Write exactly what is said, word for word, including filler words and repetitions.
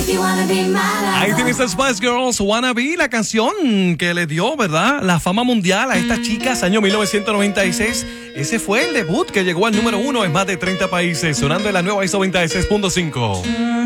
Ahí tienes a Spice Girls, Wanna Be, la canción que le dio, ¿verdad?, la fama mundial a estas chicas, año mil novecientos noventa y seis. Ese fue el debut que llegó al número uno en más de treinta países, sonando en la nueva I S O noventa y seis punto cinco.